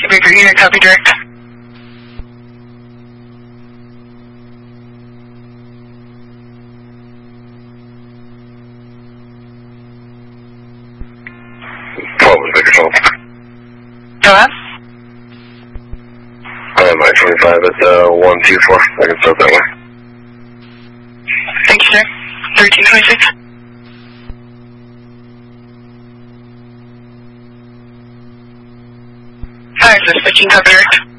Baker unit, copy direct. Go on. I-25 at 124. I can start that way. Thank you, sir. 1326. Hi, is this 15, copy direct?